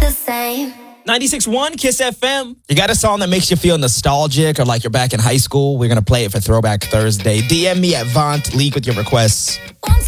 the same. 96.1 Kiss FM. You got a song that makes you feel nostalgic or like you're back in high school? We're going to play it for Throwback Thursday. DM me at Vaunt. Leak with your requests.